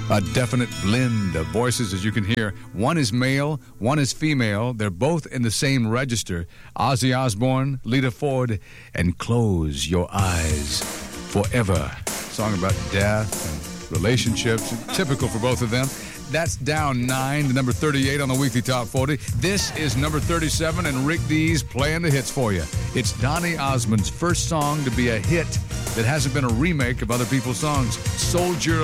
A definite blend of voices, as you can hear. One is male, one is female. They're both in the same register. Ozzy Osbourne, Lita Ford, and Close Your Eyes Forever. Song about death and relationships, typical for both of them. That's down 9 to number 38 on the Weekly Top 40. This is number 37, and Rick Dees playing the hits for you. It's Donny Osmond's first song to be a hit that hasn't been a remake of other people's songs. Soldier